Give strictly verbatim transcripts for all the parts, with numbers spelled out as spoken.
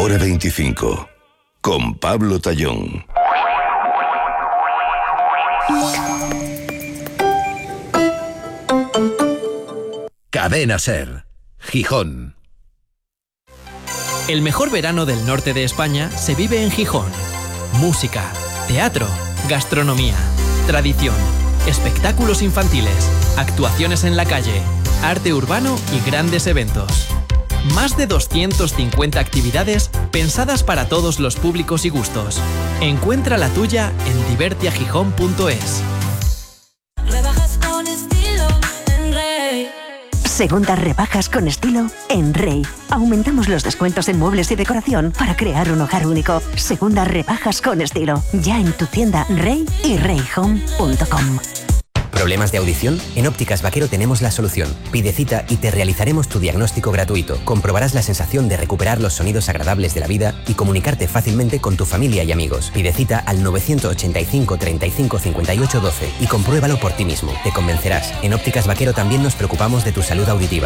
Hora veinticinco, con Pablo Tallón. Cadena Ser, Gijón. El mejor verano del norte de España se vive en Gijón. Música, teatro, gastronomía, tradición, espectáculos infantiles, actuaciones en la calle, arte urbano y grandes eventos. Más de doscientas cincuenta actividades pensadas para todos los públicos y gustos. Encuentra la tuya en divertiagijón punto es. Rebajas con estilo en Rey. Segundas rebajas con estilo en Rey. Aumentamos los descuentos en muebles y decoración para crear un hogar único. Segundas rebajas con estilo. Ya en tu tienda Rey y rey home punto com. ¿Problemas de audición? En Ópticas Vaquero tenemos la solución. Pide cita y te realizaremos tu diagnóstico gratuito. Comprobarás la sensación de recuperar los sonidos agradables de la vida y comunicarte fácilmente con tu familia y amigos. Pide cita al nueve ochenta y cinco, treinta y cinco, cincuenta y ocho, doce y compruébalo por ti mismo. Te convencerás. En Ópticas Vaquero también nos preocupamos de tu salud auditiva.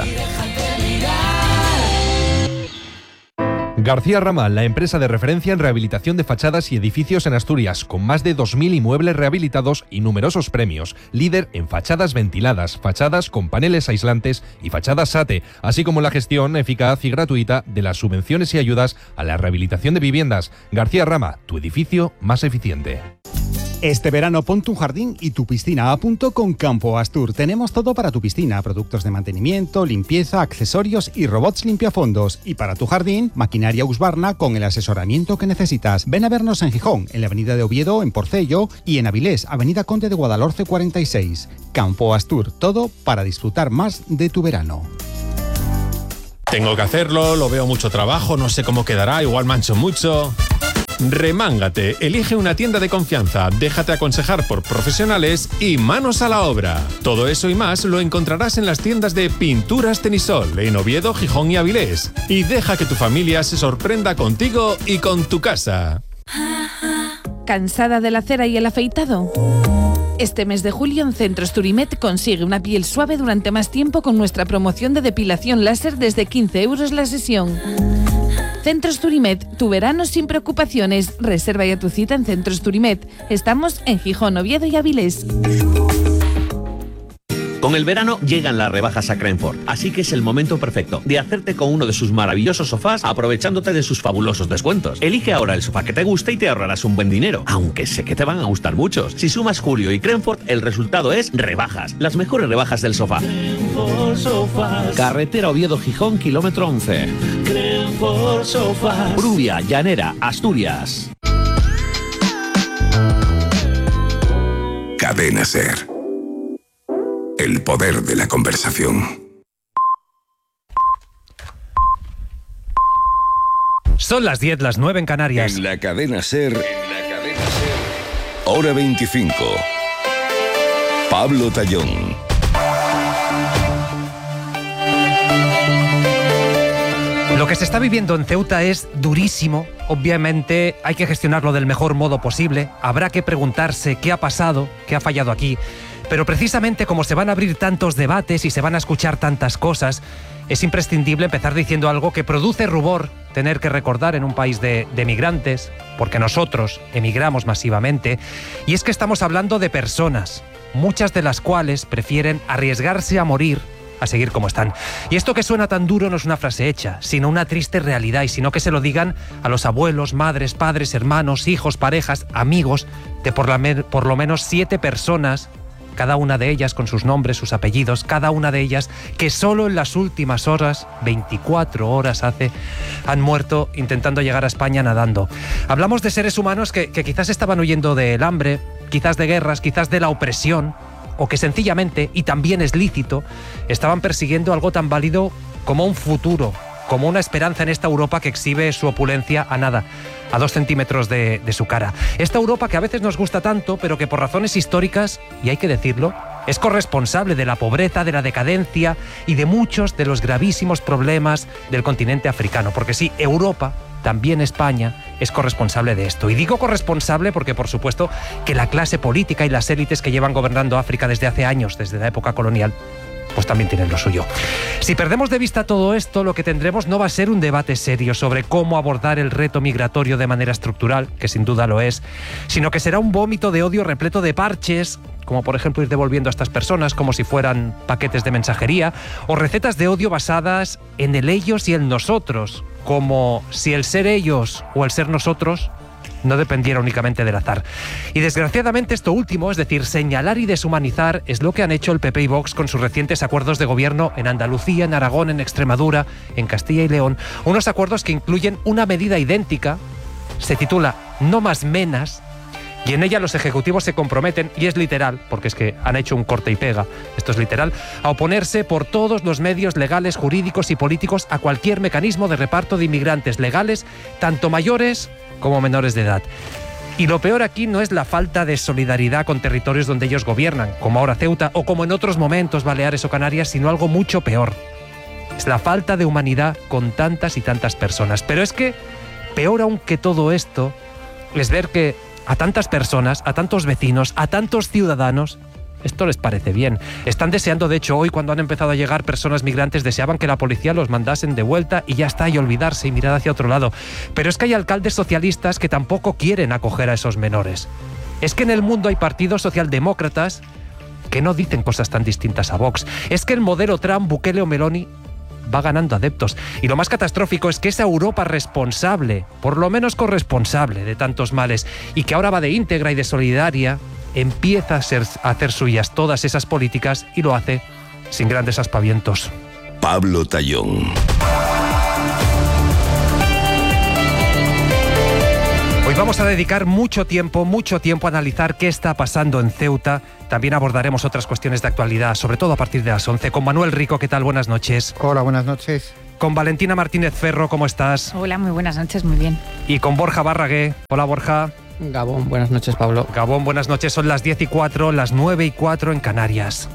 García Ramal, la empresa de referencia en rehabilitación de fachadas y edificios en Asturias, con más de dos mil inmuebles rehabilitados y numerosos premios. Líder en fachadas ventiladas, fachadas con paneles aislantes y fachadas SATE, así como la gestión eficaz y gratuita de las subvenciones y ayudas a la rehabilitación de viviendas. García Rama, tu edificio más eficiente. Este verano pon tu jardín y tu piscina a punto con Campo Astur. Tenemos todo para tu piscina, productos de mantenimiento, limpieza, accesorios y robots limpiafondos. Y para tu jardín, maquinaria Husqvarna con el asesoramiento que necesitas. Ven a vernos en Gijón, en la avenida de Oviedo, en Porcello, y en Avilés, avenida Conde de Guadalhorce cuarenta y seis. Campo Astur, todo para disfrutar más de tu verano. Tengo que hacerlo, lo veo mucho trabajo, no sé cómo quedará, igual mancho mucho. Remángate, elige una tienda de confianza, déjate aconsejar por profesionales y manos a la obra. Todo eso y más lo encontrarás en las tiendas de Pinturas Tenisol, en Oviedo, Gijón y Avilés. Y deja que tu familia se sorprenda contigo y con tu casa. ¿Cansada de la cera y el afeitado? Este mes de julio en Centros Turimet consigue una piel suave durante más tiempo con nuestra promoción de depilación láser desde quince euros la sesión. Centros Turimet, tu verano sin preocupaciones. Reserva ya tu cita en Centros Turimet. Estamos en Gijón, Oviedo y Avilés. Con el verano llegan las rebajas a Crenford, así que es el momento perfecto de hacerte con uno de sus maravillosos sofás aprovechándote de sus fabulosos descuentos. Elige ahora el sofá que te guste y te ahorrarás un buen dinero, aunque sé que te van a gustar muchos. Si sumas Julio y Crenford, el resultado es rebajas, las mejores rebajas del sofá. Carretera Oviedo-Gijón, kilómetro once. Crenford Sofás. Brubia, Llanera, Asturias. Cadena Ser. El poder de la conversación. Son las diez, las nueve en Canarias. En la Cadena Ser. En la Cadena Ser. Hora veinticinco. Pablo Tallón. Lo que se está viviendo en Ceuta es durísimo. Obviamente hay que gestionarlo del mejor modo posible. Habrá que preguntarse qué ha pasado, qué ha fallado aquí. Pero precisamente como se van a abrir tantos debates y se van a escuchar tantas cosas, es imprescindible empezar diciendo algo que produce rubor tener que recordar en un país de, de migrantes, porque nosotros emigramos masivamente, y es que estamos hablando de personas, muchas de las cuales prefieren arriesgarse a morir a seguir como están. Y esto que suena tan duro no es una frase hecha, sino una triste realidad, y sino que se lo digan a los abuelos, madres, padres, hermanos, hijos, parejas, amigos de por, la me- por lo menos siete personas, cada una de ellas con sus nombres, sus apellidos, cada una de ellas que solo en las últimas horas, veinticuatro horas hace, han muerto intentando llegar a España nadando. Hablamos de seres humanos que, que quizás estaban huyendo del hambre, quizás de guerras, quizás de la opresión, o que sencillamente, y también es lícito, estaban persiguiendo algo tan válido como un futuro, como una esperanza en esta Europa que exhibe su opulencia a nada, a dos centímetros de, de su cara. Esta Europa que a veces nos gusta tanto, pero que por razones históricas, y hay que decirlo, es corresponsable de la pobreza, de la decadencia y de muchos de los gravísimos problemas del continente africano. Porque sí, Europa, también España, es corresponsable de esto. Y digo corresponsable porque, por supuesto, que la clase política y las élites que llevan gobernando África desde hace años, desde la época colonial, pues también tienen lo suyo. Si perdemos de vista todo esto, lo que tendremos no va a ser un debate serio sobre cómo abordar el reto migratorio de manera estructural, que sin duda lo es, sino que será un vómito de odio repleto de parches, como por ejemplo ir devolviendo a estas personas como si fueran paquetes de mensajería, o recetas de odio basadas en el ellos y el nosotros, como si el ser ellos o el ser nosotros no dependiera únicamente del azar. Y desgraciadamente esto último, es decir, señalar y deshumanizar, es lo que han hecho el P P y Vox con sus recientes acuerdos de gobierno en Andalucía, en Aragón, en Extremadura, en Castilla y León, unos acuerdos que incluyen una medida idéntica, se titula No más menas, y en ella los ejecutivos se comprometen, y es literal, porque es que han hecho un corte y pega, esto es literal, a oponerse por todos los medios legales, jurídicos y políticos a cualquier mecanismo de reparto de inmigrantes legales, tanto mayores como menores de edad. Y lo peor aquí no es la falta de solidaridad con territorios donde ellos gobiernan, como ahora Ceuta, o como en otros momentos Baleares o Canarias, sino algo mucho peor. Es la falta de humanidad con tantas y tantas personas. Pero es que, peor aún que todo esto, es ver que a tantas personas, a tantos vecinos, a tantos ciudadanos, esto les parece bien. Están deseando, de hecho, hoy cuando han empezado a llegar personas migrantes, deseaban que la policía los mandasen de vuelta y ya está, y olvidarse y mirar hacia otro lado. Pero es que hay alcaldes socialistas que tampoco quieren acoger a esos menores. Es que en el mundo hay partidos socialdemócratas que no dicen cosas tan distintas a Vox. Es que el modelo Trump, Bukele o Meloni va ganando adeptos. Y lo más catastrófico es que esa Europa responsable, por lo menos corresponsable de tantos males, y que ahora va de íntegra y de solidaria, empieza a, ser, a hacer suyas todas esas políticas y lo hace sin grandes aspavientos. Pablo Tallón. Hoy vamos a dedicar mucho tiempo, mucho tiempo a analizar qué está pasando en Ceuta. También abordaremos otras cuestiones de actualidad, sobre todo a partir de las once. Con Manuel Rico, ¿qué tal? Buenas noches. Hola, buenas noches. Con Valentina Martínez Ferro, ¿cómo estás? Hola, muy buenas noches, muy bien. Y con Borja Barragué. Hola, Borja. Gabón, buenas noches, Pablo. Gabón, buenas noches. Son las diez y cuatro, las nueve y cuatro en Canarias.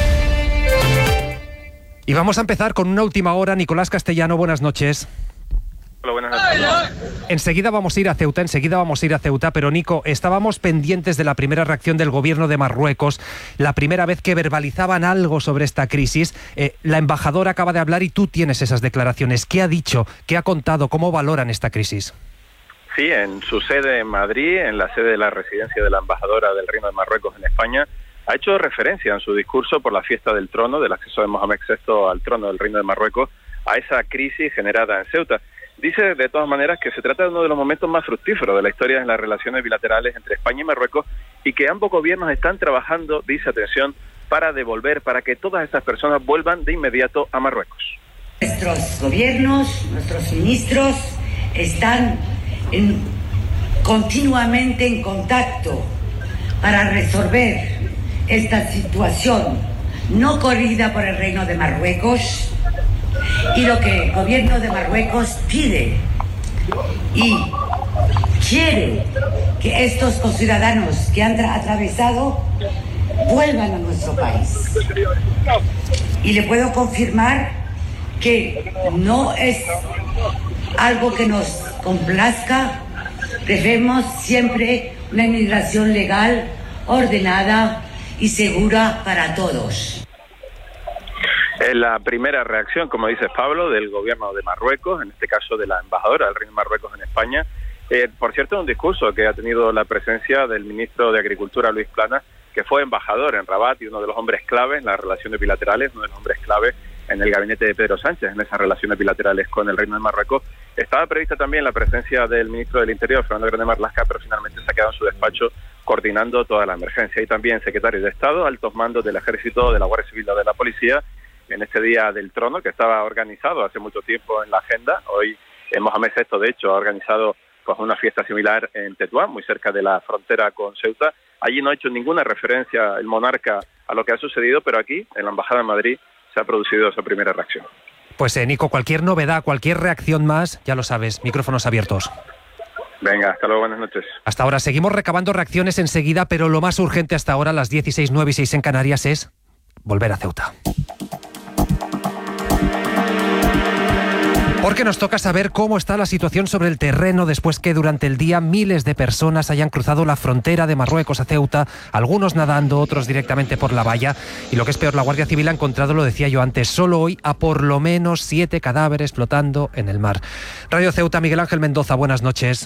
Y vamos a empezar con una última hora. Nicolás Castellano, buenas noches. Hola, buenas noches. Enseguida vamos a ir a Ceuta, enseguida vamos a ir a Ceuta, pero Nico, estábamos pendientes de la primera reacción del gobierno de Marruecos, la primera vez que verbalizaban algo sobre esta crisis. Eh, la embajadora acaba de hablar y tú tienes esas declaraciones. ¿Qué ha dicho? ¿Qué ha contado? ¿Cómo valoran esta crisis? Sí, en su sede en Madrid, en la sede de la residencia de la embajadora del Reino de Marruecos en España, ha hecho referencia en su discurso por la fiesta del trono, del acceso de Mohamed sexto al trono del Reino de Marruecos, a esa crisis generada en Ceuta. Dice de todas maneras que se trata de uno de los momentos más fructíferos de la historia en las relaciones bilaterales entre España y Marruecos y que ambos gobiernos están trabajando, dice, atención, para devolver, para que todas estas personas vuelvan de inmediato a Marruecos. Nuestros gobiernos, nuestros ministros están en, continuamente en contacto para resolver esta situación no corrida por el Reino de Marruecos. Y lo que el gobierno de Marruecos pide y quiere que estos conciudadanos que han atravesado vuelvan a nuestro país. Y le puedo confirmar que no es algo que nos complazca. Debemos siempre una inmigración legal, ordenada y segura para todos. Es la primera reacción, como dice Pablo, del gobierno de Marruecos, en este caso de la embajadora del Reino de Marruecos en España. Eh, por cierto, un discurso que ha tenido la presencia del ministro de Agricultura, Luis Planas, que fue embajador en Rabat y uno de los hombres clave en las relaciones bilaterales, uno de los hombres clave en el gabinete de Pedro Sánchez, en esas relaciones bilaterales con el Reino de Marruecos. Estaba prevista también la presencia del ministro del Interior, Fernando Grande Marlaska, pero finalmente se ha quedado en su despacho coordinando toda la emergencia. Y también secretario de Estado, altos mandos del Ejército, de la Guardia Civil o de la Policía, en este Día del Trono, que estaba organizado hace mucho tiempo en la agenda. Hoy en Mohamed sexto, de hecho, ha organizado pues, una fiesta similar en Tetuán, muy cerca de la frontera con Ceuta. Allí no ha hecho ninguna referencia el monarca a lo que ha sucedido, pero aquí, en la Embajada de Madrid, se ha producido esa primera reacción. Pues eh, Nico, cualquier novedad, cualquier reacción más, ya lo sabes, micrófonos abiertos. Venga, hasta luego, buenas noches. Hasta ahora, seguimos recabando reacciones enseguida, pero lo más urgente hasta ahora, las dieciséis, nueve y seis en Canarias, es volver a Ceuta. Porque nos toca saber cómo está la situación sobre el terreno después que durante el día miles de personas hayan cruzado la frontera de Marruecos a Ceuta, algunos nadando, otros directamente por la valla. Y lo que es peor, la Guardia Civil ha encontrado, lo decía yo antes, solo hoy a por lo menos siete cadáveres flotando en el mar. Radio Ceuta, Miguel Ángel Mendoza, buenas noches.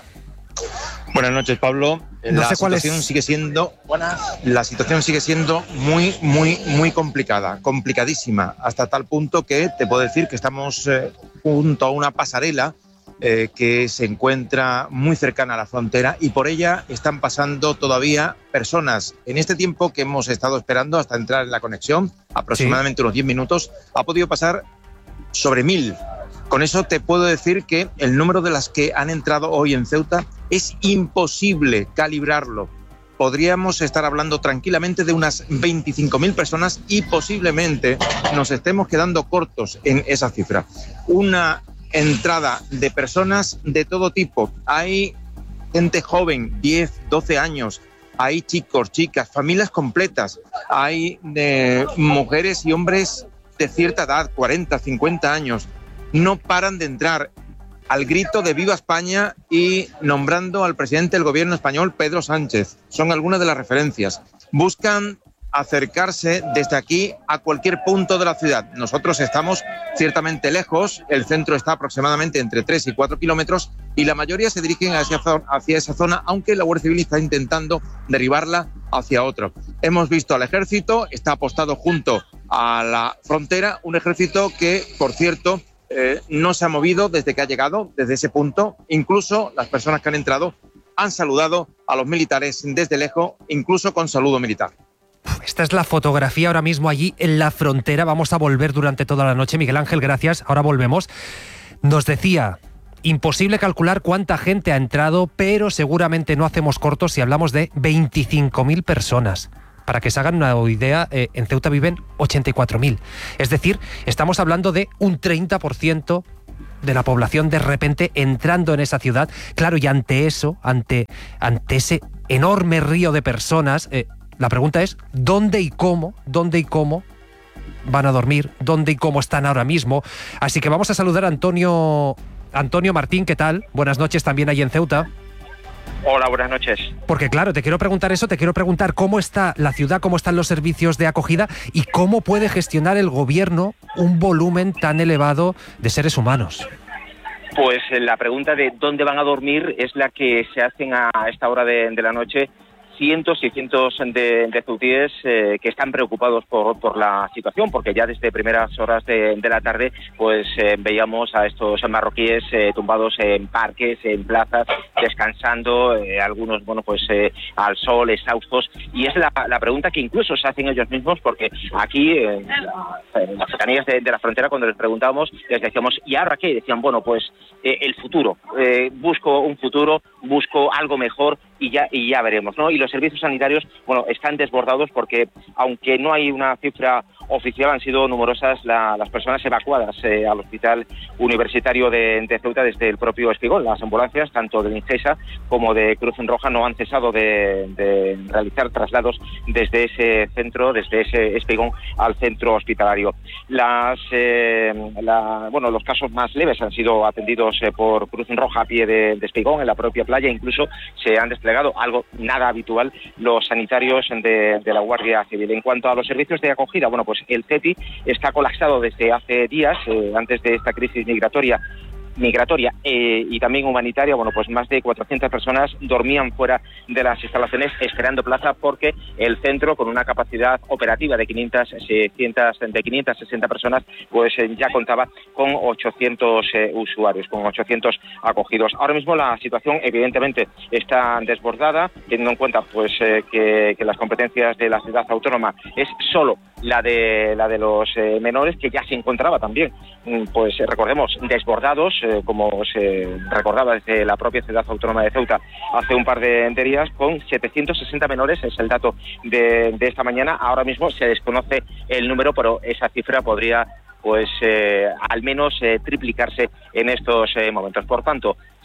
Buenas noches, Pablo. No la sé cuál situación es. sigue siendo la situación sigue siendo muy muy muy complicada, complicadísima, hasta tal punto que te puedo decir que estamos eh, junto a una pasarela eh, que se encuentra muy cercana a la frontera y por ella están pasando todavía personas. En este tiempo que hemos estado esperando hasta entrar en la conexión, aproximadamente sí. unos diez minutos, ha podido pasar sobre mil. Con eso te puedo decir que el número de las que han entrado hoy en Ceuta es imposible calibrarlo. Podríamos estar hablando tranquilamente de unas veinticinco mil personas y posiblemente nos estemos quedando cortos en esa cifra. Una entrada de personas de todo tipo. Hay gente joven, diez, doce años. Hay chicos, chicas, familias completas. Hay eh, mujeres y hombres de cierta edad, cuarenta, cincuenta años. No paran de entrar al grito de Viva España y nombrando al presidente del gobierno español, Pedro Sánchez. Son algunas de las referencias. Buscan acercarse desde aquí a cualquier punto de la ciudad. Nosotros estamos ciertamente lejos, el centro está aproximadamente entre tres y cuatro kilómetros y la mayoría se dirigen hacia, hacia esa zona, aunque la Guardia Civil está intentando derribarla hacia otro. Hemos visto al ejército, está apostado junto a la frontera, un ejército que, por cierto, Eh, no se ha movido desde que ha llegado, desde ese punto. Incluso las personas que han entrado han saludado a los militares desde lejos, incluso con saludo militar. Esta es la fotografía ahora mismo allí en la frontera. Vamos a volver durante toda la noche. Miguel Ángel, gracias. Ahora volvemos. Nos decía, imposible calcular cuánta gente ha entrado, pero seguramente no hacemos cortos si hablamos de veinticinco mil personas. Para que se hagan una idea, eh, en Ceuta viven ochenta y cuatro mil. Es decir, estamos hablando de un treinta por ciento de la población de repente entrando en esa ciudad. Claro, y ante eso, ante, ante ese enorme río de personas, eh, la pregunta es, ¿dónde y cómo, dónde y cómo van a dormir? ¿Dónde y cómo están ahora mismo? Así que vamos a saludar a Antonio, Antonio Martín, ¿qué tal? Buenas noches también ahí en Ceuta. Hola, buenas noches. Porque claro, te quiero preguntar eso, te quiero preguntar cómo está la ciudad, cómo están los servicios de acogida y cómo puede gestionar el gobierno un volumen tan elevado de seres humanos. Pues la pregunta de dónde van a dormir es la que se hacen a esta hora de, de la noche cientos y cientos de, de ceutíes eh, que están preocupados por, por la situación, porque ya desde primeras horas de, de la tarde pues eh, veíamos a estos marroquíes eh, tumbados en parques, en plazas, descansando, eh, algunos bueno pues eh, al sol, exhaustos, y es la, la pregunta que incluso se hacen ellos mismos, porque aquí eh, en, la, en las cercanías de, de la frontera, cuando les preguntábamos, les decíamos, ¿y ahora qué? Decían, bueno, pues eh, el futuro, eh, busco un futuro, busco algo mejor y ya, y ya veremos, ¿no? Y los servicios sanitarios, bueno, están desbordados porque, aunque no hay una cifra oficial, han sido numerosas la, las personas evacuadas eh, al Hospital Universitario de, de Ceuta desde el propio Espigón. Las ambulancias, tanto de Ingesa como de Cruz Roja, no han cesado de, de realizar traslados desde ese centro, desde ese Espigón al centro hospitalario. Las, eh, la, bueno, los casos más leves han sido atendidos eh, por Cruz Roja a pie de, de Espigón, en la propia playa. Incluso se han desplegado, algo nada habitual, los sanitarios de, de la Guardia Civil. En cuanto a los servicios de acogida, bueno, pues el C E T I está colapsado desde hace días, eh, antes de esta crisis migratoria migratoria eh, y también humanitaria. Bueno, pues más de cuatrocientas personas dormían fuera de las instalaciones esperando plaza, porque el centro, con una capacidad operativa de quinientas, seiscientas, de quinientas sesenta personas, pues eh, ya contaba con ochocientos eh, usuarios, con ochocientos acogidos. Ahora mismo la situación evidentemente está desbordada, teniendo en cuenta pues eh, que, que las competencias de la ciudad autónoma es solo la de la de los eh, menores, que ya se encontraba también, pues eh, recordemos, desbordados, eh, como se recordaba desde la propia ciudad autónoma de Ceuta hace un par de, de días, con setecientos sesenta menores, es el dato de, de esta mañana. Ahora mismo se desconoce el número, pero esa cifra podría pues eh, al menos eh, triplicarse en estos eh, momentos. Por tanto,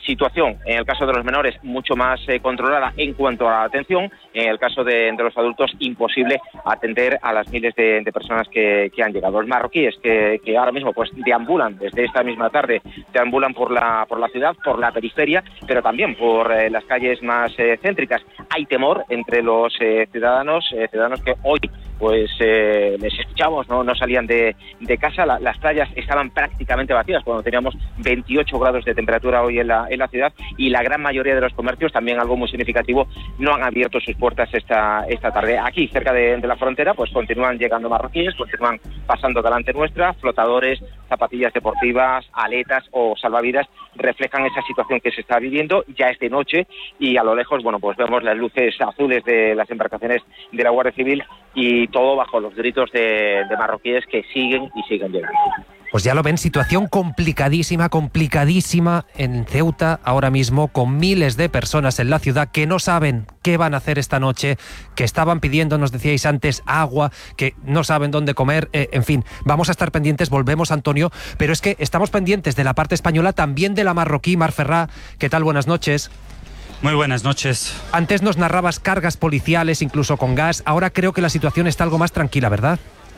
Situación, en el caso de los menores, mucho más eh, controlada en cuanto a la atención. En el caso de, de los adultos, imposible atender a las miles de, de personas que, que han llegado. Los marroquíes que, que ahora mismo pues deambulan desde esta misma tarde, deambulan por la, por la ciudad, por la periferia, pero también por eh, las calles más eh, céntricas. Hay temor entre los eh, ciudadanos, eh, ciudadanos que hoy pues eh, les escuchamos, no, no salían de, de casa. La, las playas estaban prácticamente vacías cuando teníamos veintiocho grados de temperatura hoy en la, en la ciudad, y la gran mayoría de los comercios, también algo muy significativo, no han abierto sus puertas esta, esta tarde. Aquí, cerca de, de la frontera, pues continúan llegando marroquíes, continúan pasando delante nuestra, flotadores, zapatillas deportivas, aletas o salvavidas, reflejan esa situación que se está viviendo. Ya es de noche y a lo lejos, bueno, pues vemos las luces azules de las embarcaciones de la Guardia Civil, y todo bajo los gritos de, de marroquíes que siguen y siguen llegando. Pues ya lo ven, situación complicadísima, complicadísima en Ceuta ahora mismo, con miles de personas en la ciudad que no saben qué van a hacer esta noche, que estaban pidiendo, nos decíais antes, agua, que no saben dónde comer, eh, en fin, vamos a estar pendientes, volvemos, Antonio, pero es que estamos pendientes de la parte española, también de la marroquí. Mar Ferrá, ¿qué tal? Buenas noches. Muy buenas noches. Antes nos narrabas cargas policiales, incluso con gas. Ahora creo que la situación está algo más tranquila, ¿verdad?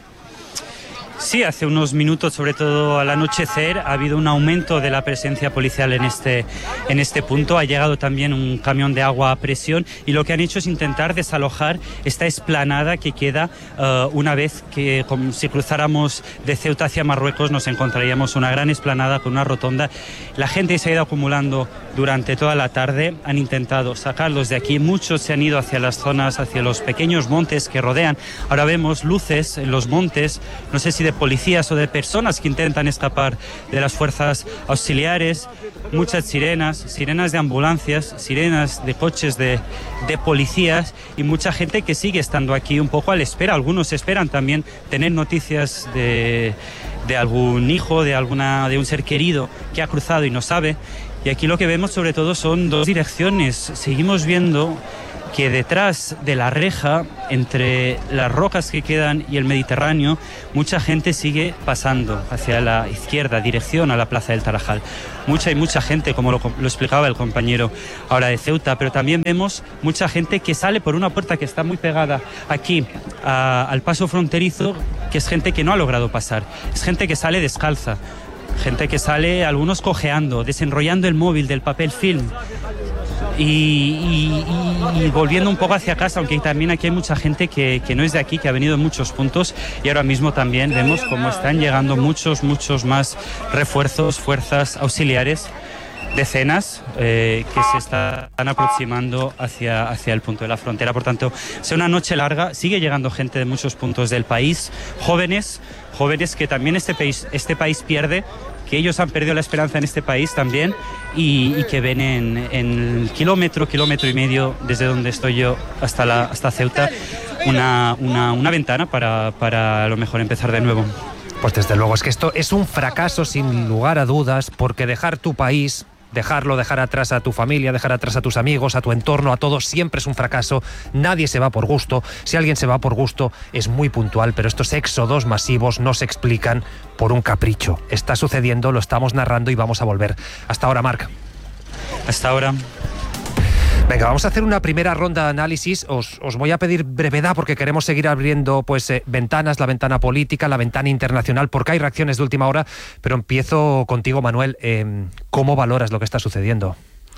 Sí, hace unos minutos, sobre todo al anochecer, ha habido un aumento de la presencia policial en este, en este punto. Ha llegado también un camión de agua a presión, y lo que han hecho es intentar desalojar esta explanada que queda uh, una vez que, como si cruzáramos de Ceuta hacia Marruecos, nos encontraríamos una gran explanada con una rotonda. La gente se ha ido acumulando durante toda la tarde, han intentado sacarlos de aquí. Muchos se han ido hacia las zonas, hacia los pequeños montes que rodean. Ahora vemos luces en los montes, no sé si de policías o de personas que intentan escapar de las fuerzas auxiliares. Muchas sirenas, sirenas de ambulancias, sirenas de coches de, de policías, y mucha gente que sigue estando aquí un poco a la espera. Algunos esperan también tener noticias de, de algún hijo, de, alguna, de un ser querido que ha cruzado y no sabe. Y aquí lo que vemos sobre todo son dos direcciones. Seguimos viendo que detrás de la reja, entre las rocas que quedan y el Mediterráneo, mucha gente sigue pasando hacia la izquierda, dirección a la Plaza del Tarajal. Mucha y mucha gente, como lo, lo explicaba el compañero ahora de Ceuta, pero también vemos mucha gente que sale por una puerta que está muy pegada aquí a, al paso fronterizo, que es gente que no ha logrado pasar. Es gente que sale descalza, gente que sale, algunos cojeando, desenrollando el móvil del papel film. Y, y, y, y volviendo un poco hacia casa, aunque también aquí hay mucha gente que, que no es de aquí, que ha venido en muchos puntos, y ahora mismo también vemos cómo están llegando muchos, muchos más refuerzos, fuerzas auxiliares, decenas eh, que se están aproximando hacia, hacia el punto de la frontera. Por tanto, sea una noche larga, sigue llegando gente de muchos puntos del país, jóvenes, jóvenes que también este país, este país pierde, que ellos han perdido la esperanza en este país también, y, y que ven en, en el kilómetro, kilómetro y medio desde donde estoy yo hasta, la, hasta Ceuta, una, una, una ventana para, para a lo mejor empezar de nuevo. Pues desde luego, es que esto es un fracaso sin lugar a dudas, porque dejar tu país, dejarlo, dejar atrás a tu familia, dejar atrás a tus amigos, a tu entorno, a todos, siempre es un fracaso. Nadie se va por gusto. Si alguien se va por gusto, es muy puntual, pero estos éxodos masivos no se explican por un capricho. Está sucediendo, lo estamos narrando y vamos a volver. Hasta ahora, Marc. Hasta ahora. Venga, vamos a hacer una primera ronda de análisis. Os, os voy a pedir brevedad porque queremos seguir abriendo pues eh, ventanas, la ventana política, la ventana internacional, porque hay reacciones de última hora. Pero empiezo contigo, Manuel. Eh, ¿Cómo valoras lo que está sucediendo?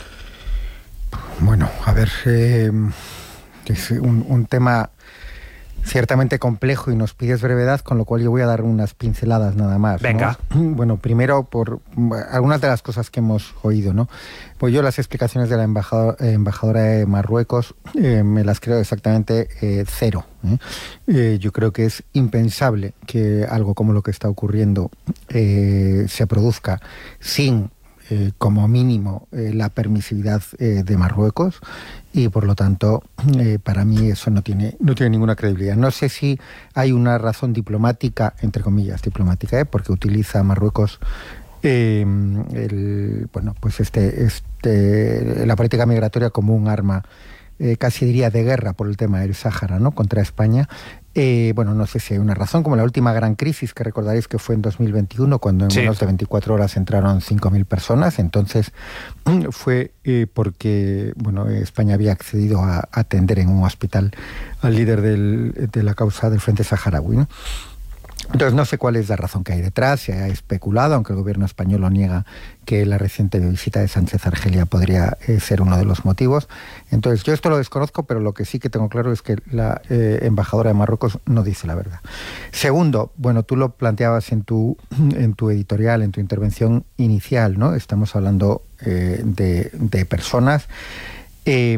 Bueno, a ver, eh, es un, un tema ciertamente complejo y nos pides brevedad, con lo cual yo voy a dar unas pinceladas nada más, ¿no? Venga. Bueno, primero por algunas de las cosas que hemos oído, ¿no? Pues yo las explicaciones de la embajador, eh, embajadora de Marruecos eh, me las creo exactamente eh, cero. ¿eh? Eh, yo creo que es impensable que algo como lo que está ocurriendo eh, se produzca sin Eh, como mínimo eh, la permisividad eh, de Marruecos, y por lo tanto eh, para mí eso no tiene no tiene ninguna credibilidad. No sé si hay una razón diplomática, entre comillas diplomática, ¿eh? porque utiliza Marruecos eh, el, bueno pues este este la política migratoria como un arma, eh, casi diría de guerra, por el tema del Sáhara, ¿no? contra España. Eh, bueno, no sé si hay una razón, como la última gran crisis que recordaréis que fue en dos mil veintiuno, cuando en sí. menos de veinticuatro horas entraron cinco mil personas. Entonces fue eh, porque bueno, España había accedido a atender en un hospital al líder del, de la causa del Frente Saharaui, ¿no? Entonces no sé cuál es la razón que hay detrás. Se ha especulado, aunque el gobierno español lo niega, que la reciente visita de Sánchez a Argelia podría eh, ser uno de los motivos. Entonces yo esto lo desconozco, pero lo que sí que tengo claro es que la eh, embajadora de Marruecos no dice la verdad. Segundo, bueno, tú lo planteabas en tu, en tu editorial, en tu intervención inicial, ¿no? Estamos hablando eh, de, de personas, eh,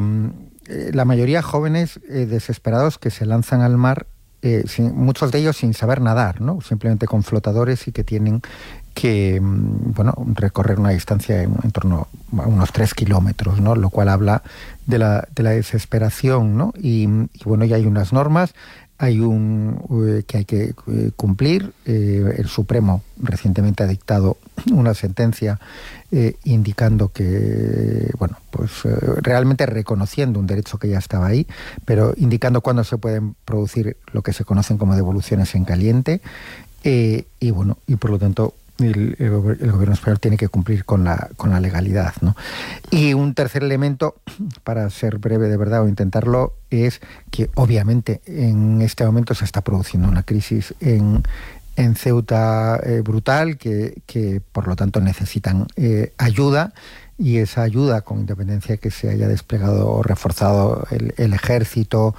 la mayoría jóvenes eh, desesperados que se lanzan al mar, Eh, sin, muchos de ellos sin saber nadar, ¿no? Simplemente con flotadores y que tienen que bueno, recorrer una distancia en, en torno a unos tres kilómetros, ¿no? Lo cual habla de la, de la desesperación, ¿no? Y, y bueno, ya hay unas normas, hay un eh, que hay que eh, cumplir. Eh, el Supremo recientemente ha dictado una sentencia eh, indicando que, bueno, pues eh, realmente reconociendo un derecho que ya estaba ahí, pero indicando cuándo se pueden producir lo que se conocen como devoluciones en caliente, eh, y bueno, y por lo tanto el, el, el gobierno español tiene que cumplir con la, con la legalidad, ¿no? Y un tercer elemento, para ser breve de verdad o intentarlo, es que obviamente en este momento se está produciendo una crisis en, en Ceuta eh, brutal, que, que por lo tanto necesitan eh, ayuda, y esa ayuda, con independencia de que se haya desplegado o reforzado el, el ejército,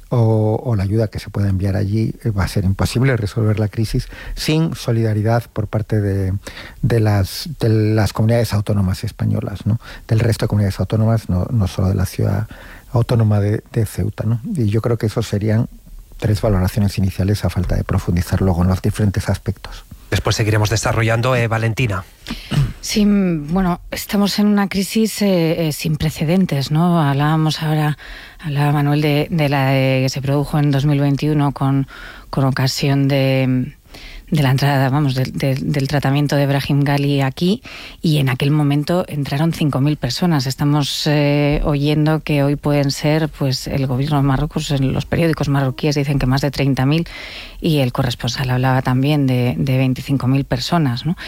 O, o la ayuda que se pueda enviar allí, va a ser imposible resolver la crisis sin solidaridad por parte de, de, las, de las comunidades autónomas españolas, ¿no? Del resto de comunidades autónomas, no, no solo de la ciudad autónoma de, de Ceuta, ¿no? Y yo creo que esos serían tres valoraciones iniciales, a falta de profundizar luego en los diferentes aspectos. Después seguiremos desarrollando. eh, Valentina. Sí, bueno, estamos en una crisis eh, eh, sin precedentes, ¿no? Hablábamos ahora, hablaba Manuel de, de la de, que se produjo en dos mil veintiuno con, con ocasión de, de la entrada, vamos, de, de, del tratamiento de Brahim Gali aquí, y en aquel momento entraron cinco mil personas. Estamos eh, oyendo que hoy pueden ser, pues el gobierno de Marruecos, en los periódicos marroquíes dicen que más de treinta mil, y el corresponsal hablaba también de, de veinticinco mil personas, ¿no?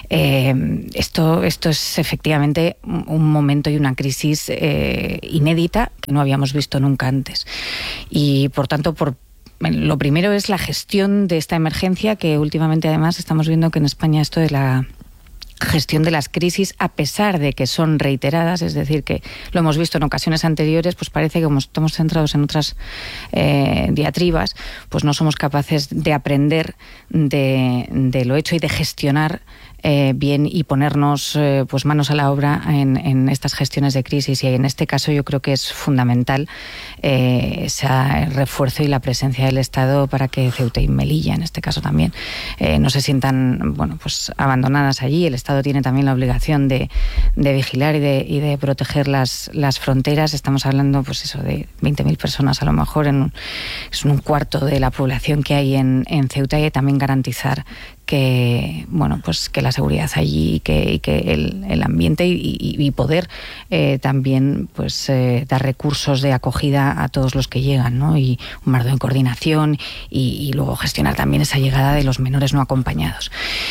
Eh, esto, esto es efectivamente un momento y una crisis eh, inédita que no habíamos visto nunca antes. Y por tanto, por lo primero es la gestión de esta emergencia, que últimamente además estamos viendo que en España esto de la gestión de las crisis, a pesar de que son reiteradas, es decir, que lo hemos visto en ocasiones anteriores, pues parece que como estamos centrados en otras eh, diatribas, pues no somos capaces de aprender de, de lo hecho y de gestionar eh, bien y ponernos eh, pues manos a la obra en, en estas gestiones de crisis. Y en este caso yo creo que es fundamental eh, ese refuerzo y la presencia del Estado para que Ceuta y Melilla, en este caso también, eh, no se sientan, bueno, pues abandonadas allí. El Estado tiene también la obligación de, de vigilar y de, y de proteger las, las fronteras. Estamos hablando, pues eso, de veinte mil personas a lo mejor, en un, es un cuarto de la población que hay en, en Ceuta, y también garantizar que, bueno, pues que la seguridad allí y que, y que el, el ambiente y, y, y poder eh, también pues eh, dar recursos de acogida a todos los que llegan, ¿no? Y un marco de coordinación y, y luego gestionar también esa llegada de los menores no acompañados.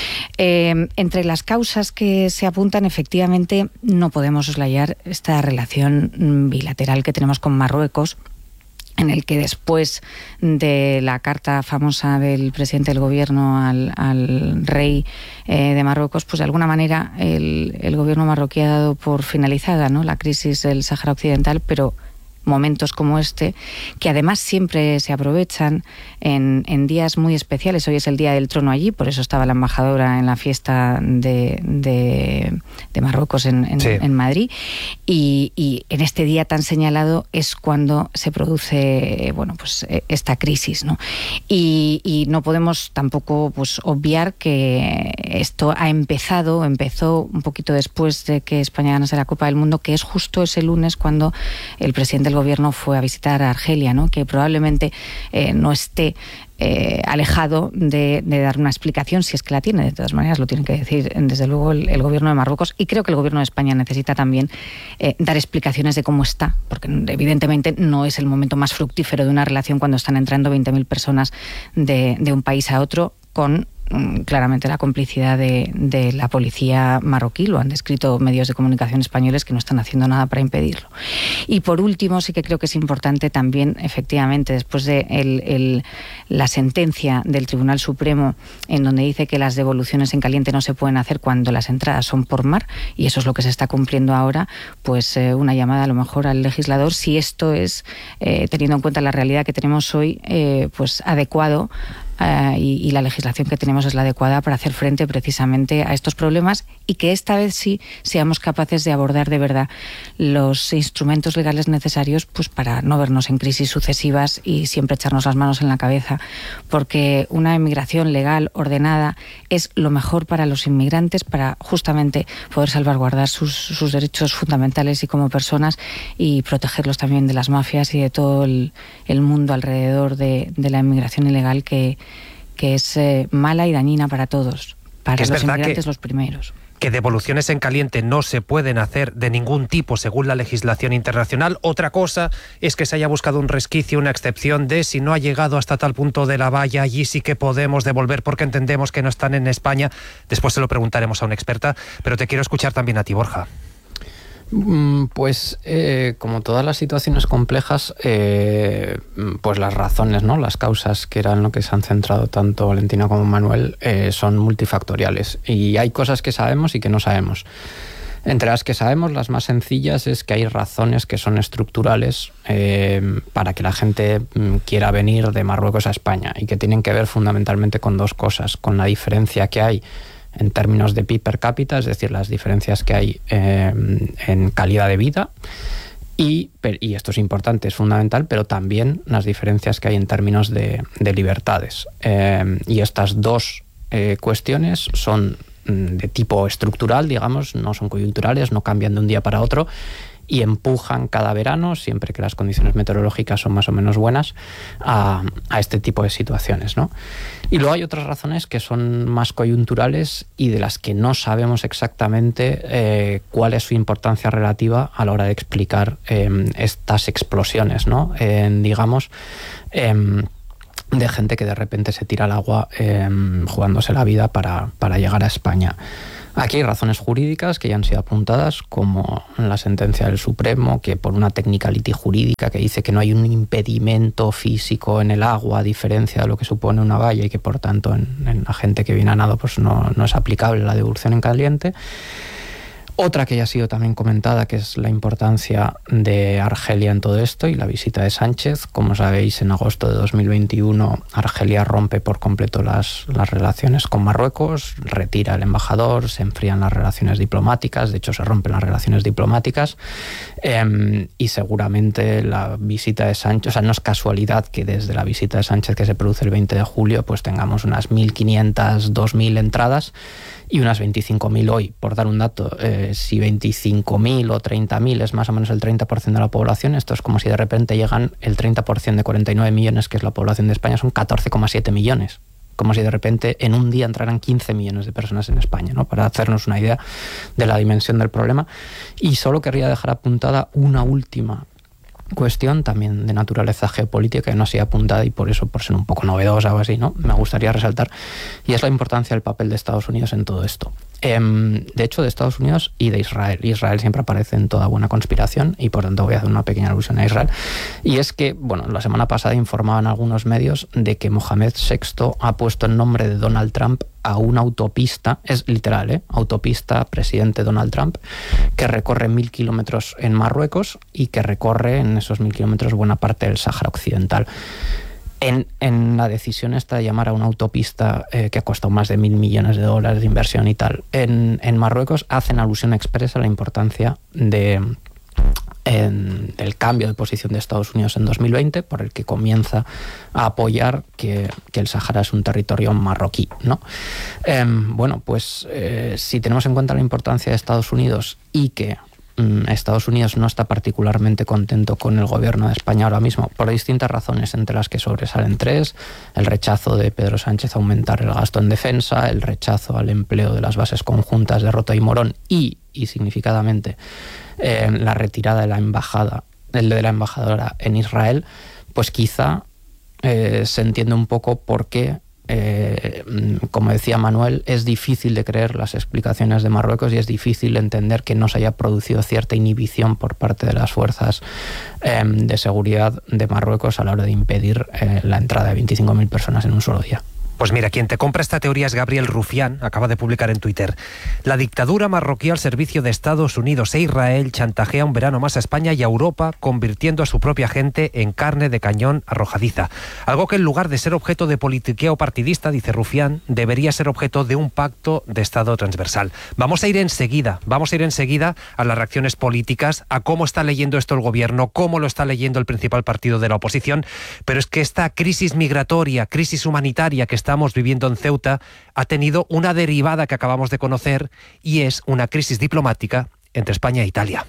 Eh, entre las causas que se apuntan, efectivamente, no podemos soslayar esta relación bilateral que tenemos con Marruecos, en el que después de la carta famosa del presidente del gobierno al, al rey eh, de Marruecos, pues de alguna manera el, el gobierno marroquí ha dado por finalizada, ¿no?, la crisis del Sáhara Occidental, pero momentos como este, que además siempre se aprovechan en, en días muy especiales. Hoy es el Día del Trono allí, por eso estaba la embajadora en la fiesta de, de, de Marruecos en, en, sí. en Madrid, y, y en este día tan señalado es cuando se produce, bueno, pues esta crisis, ¿no? Y, y no podemos tampoco pues obviar que esto ha empezado, empezó un poquito después de que España ganase la Copa del Mundo, que es justo ese lunes cuando el presidente del del Gobierno fue a visitar a Argelia, ¿no? Que probablemente eh, no esté Eh, alejado de, de dar una explicación, si es que la tiene. De todas maneras lo tiene que decir desde luego el, el gobierno de Marruecos, y creo que el gobierno de España necesita también eh, dar explicaciones de cómo está, porque evidentemente no es el momento más fructífero de una relación cuando están entrando veinte mil personas de, de un país a otro, con claramente la complicidad de, de la policía marroquí. Lo han descrito medios de comunicación españoles, que no están haciendo nada para impedirlo. Y por último, sí que creo que es importante también, efectivamente, después de el, el, la sentencia del Tribunal Supremo, en donde dice que las devoluciones en caliente no se pueden hacer cuando las entradas son por mar, y eso es lo que se está cumpliendo ahora, pues eh, una llamada a lo mejor al legislador, si esto es, eh, teniendo en cuenta la realidad que tenemos hoy, eh, pues adecuado. Uh, y, y la legislación que tenemos es la adecuada para hacer frente precisamente a estos problemas, y que esta vez sí seamos capaces de abordar de verdad los instrumentos legales necesarios, pues para no vernos en crisis sucesivas y siempre echarnos las manos en la cabeza, porque una inmigración legal, ordenada, es lo mejor para los inmigrantes, para justamente poder salvaguardar sus, sus derechos fundamentales y como personas, y protegerlos también de las mafias y de todo el, el mundo alrededor de, de la inmigración ilegal, que que es eh, mala y dañina para todos, para los inmigrantes los primeros. Que devoluciones en caliente no se pueden hacer de ningún tipo según la legislación internacional. Otra cosa es que se haya buscado un resquicio, una excepción de si no ha llegado hasta tal punto de la valla, allí sí que podemos devolver porque entendemos que no están en España. Después se lo preguntaremos a una experta, pero te quiero escuchar también a ti, Borja. Pues eh, como todas las situaciones complejas, eh, pues las razones, ¿no? Las causas, que eran lo que se han centrado tanto Valentina como Manuel, eh, son multifactoriales, y hay cosas que sabemos y que no sabemos. Entre las que sabemos, las más sencillas, es que hay razones que son estructurales eh, para que la gente quiera venir de Marruecos a España, y que tienen que ver fundamentalmente con dos cosas: con la diferencia que hay en términos de P I B per cápita, es decir, las diferencias que hay eh, en calidad de vida, y, y esto es importante, es fundamental, pero también las diferencias que hay en términos de, de libertades. Eh, y estas dos eh, cuestiones son de tipo estructural, digamos, no son coyunturales, no cambian de un día para otro, y empujan cada verano, siempre que las condiciones meteorológicas son más o menos buenas, a, a este tipo de situaciones, ¿no? Y luego hay otras razones que son más coyunturales y de las que no sabemos exactamente eh, cuál es su importancia relativa a la hora de explicar eh, estas explosiones, ¿no? Eh, digamos, eh, de gente que de repente se tira al agua eh, jugándose la vida para, para llegar a España. Aquí hay razones jurídicas que ya han sido apuntadas, como la sentencia del Supremo, que por una technicality jurídica que dice que no hay un impedimento físico en el agua, a diferencia de lo que supone una valla, y que por tanto en, en la gente que viene a nado pues no, no es aplicable la devolución en caliente. Otra que ya ha sido también comentada, que es la importancia de Argelia en todo esto y la visita de Sánchez. Como sabéis, en agosto de dos mil veintiuno Argelia rompe por completo las, las relaciones con Marruecos, retira el embajador, se enfrían las relaciones diplomáticas, de hecho se rompen las relaciones diplomáticas, eh, y seguramente la visita de Sánchez, o sea, no es casualidad que desde la visita de Sánchez, que se produce el veinte de julio, pues tengamos unas mil quinientas, dos mil entradas y unas veinticinco mil hoy. Por dar un dato, eh, si veinticinco mil o treinta mil es más o menos el treinta por ciento de la población, esto es como si de repente llegan el treinta por ciento de cuarenta y nueve millones, que es la población de España, son catorce coma siete millones. Como si de repente en un día entraran quince millones de personas en España, ¿no? Para hacernos una idea de la dimensión del problema. Y solo querría dejar apuntada una última cuestión, también de naturaleza geopolítica, que no ha sido apuntada, y por eso, por ser un poco novedosa o así, ¿no?, me gustaría resaltar, y es la importancia del papel de Estados Unidos en todo esto. Eh, de hecho, de Estados Unidos y de Israel. Israel siempre aparece en toda buena conspiración, y por tanto voy a hacer una pequeña alusión a Israel. Y es que, bueno, la semana pasada informaban algunos medios de que Mohamed sexto ha puesto el nombre de Donald Trump a una autopista, es literal, ¿eh? Autopista presidente Donald Trump, que recorre mil kilómetros en Marruecos y que recorre en esos mil kilómetros buena parte del Sáhara Occidental. En, en la decisión esta de llamar a una autopista eh, que ha costado más de mil millones de dólares de inversión y tal, en, en Marruecos hacen alusión expresa a la importancia de... En, del cambio de posición de Estados Unidos en dos mil veinte, por el que comienza a apoyar que, que el Sáhara es un territorio marroquí, ¿no? Eh, bueno, pues eh, si tenemos en cuenta la importancia de Estados Unidos y que Estados Unidos no está particularmente contento con el gobierno de España ahora mismo, por distintas razones, entre las que sobresalen tres: el rechazo de Pedro Sánchez a aumentar el gasto en defensa, el rechazo al empleo de las bases conjuntas de Rota y Morón y, y significadamente, eh, la retirada de la embajada, el de la embajadora en Israel. Pues quizá eh, se entiende un poco por qué, Eh, como decía Manuel, es difícil de creer las explicaciones de Marruecos y es difícil entender que no se haya producido cierta inhibición por parte de las fuerzas eh, de seguridad de Marruecos a la hora de impedir eh, la entrada de veinticinco mil personas en un solo día. Pues mira, quien te compra esta teoría es Gabriel Rufián, acaba de publicar en Twitter: la dictadura marroquí al servicio de Estados Unidos e Israel chantajea un verano más a España y a Europa, convirtiendo a su propia gente en carne de cañón arrojadiza. Algo que en lugar de ser objeto de politiqueo partidista, dice Rufián, debería ser objeto de un pacto de Estado transversal. Vamos a ir enseguida, vamos a ir enseguida a las reacciones políticas, a cómo está leyendo esto el gobierno, cómo lo está leyendo el principal partido de la oposición, pero es que esta crisis migratoria, crisis humanitaria que estamos viviendo en Ceuta ha tenido una derivada que acabamos de conocer, y es una crisis diplomática entre España e Italia.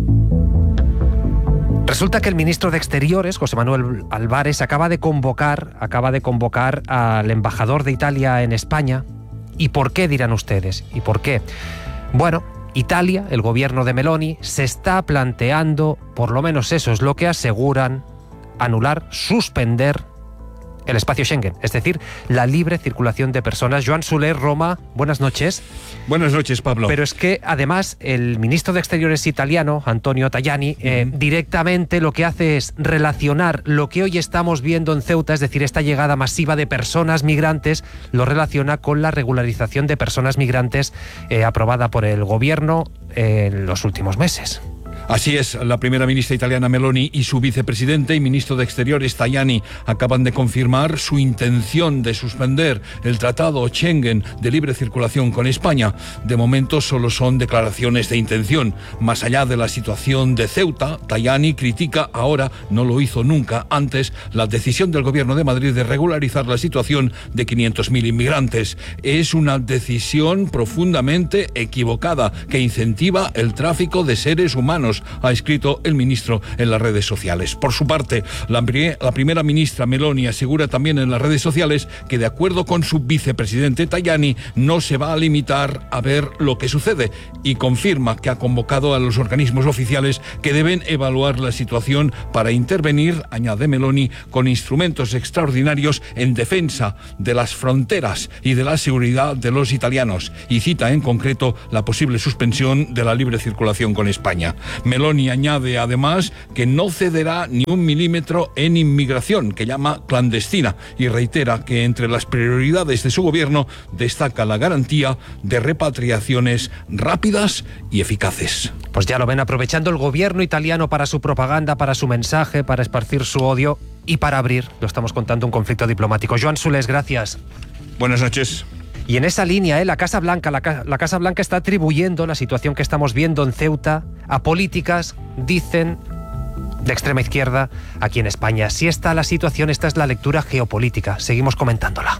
Resulta que el ministro de Exteriores, José Manuel Álvarez, acaba de convocar, acaba de convocar al embajador de Italia en España. ¿Y por qué, dirán ustedes? ¿Y por qué? Bueno, Italia, el gobierno de Meloni, se está planteando, por lo menos eso es lo que aseguran, anular, suspender el espacio Schengen, es decir, la libre circulación de personas. Joan Soler, Roma, buenas noches. Buenas noches, Pablo. Pero es que, además, el ministro de Exteriores italiano, Antonio Tajani, eh, uh-huh. directamente lo que hace es relacionar lo que hoy estamos viendo en Ceuta, es decir, esta llegada masiva de personas migrantes, lo relaciona con la regularización de personas migrantes eh, aprobada por el gobierno eh, en los últimos meses. Así es, la primera ministra italiana Meloni y su vicepresidente y ministro de Exteriores Tajani acaban de confirmar su intención de suspender el tratado Schengen de libre circulación con España. De momento solo son declaraciones de intención. Más allá de la situación de Ceuta, Tajani critica ahora, no lo hizo nunca antes, la decisión del gobierno de Madrid de regularizar la situación de quinientos mil inmigrantes. Es una decisión profundamente equivocada que incentiva el tráfico de seres humanos, ha escrito el ministro en las redes sociales. Por su parte, la, la primera ministra Meloni asegura también en las redes sociales que, de acuerdo con su vicepresidente Tajani, no se va a limitar a ver lo que sucede, y confirma que ha convocado a los organismos oficiales que deben evaluar la situación para intervenir, añade Meloni, con instrumentos extraordinarios en defensa de las fronteras y de la seguridad de los italianos, y cita en concreto la posible suspensión de la libre circulación con España. Meloni añade además que no cederá ni un milímetro en inmigración, que llama clandestina, y reitera que entre las prioridades de su gobierno destaca la garantía de repatriaciones rápidas y eficaces. Pues ya lo ven, aprovechando el gobierno italiano para su propaganda, para su mensaje, para esparcir su odio y para abrir, lo estamos contando, un conflicto diplomático. Joan Sules, gracias. Buenas noches. Y en esa línea, ¿eh? la Casa Blanca, la, la Casa Blanca está atribuyendo la situación que estamos viendo en Ceuta a políticas, dicen, de extrema izquierda aquí en España. Si esta es la situación, esta es la lectura geopolítica. Seguimos comentándola.